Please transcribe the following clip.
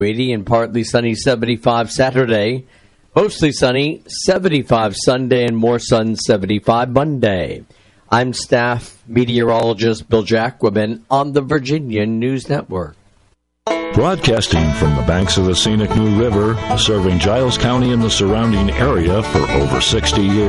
80 and partly sunny, 75 Saturday. Mostly sunny, 75 Sunday, and more sun, 75 Monday. I'm staff meteorologist Bill Jacquemin on the Virginia News Network. Broadcasting from the banks of the scenic New River, serving Giles County and the surrounding area for over 60 years.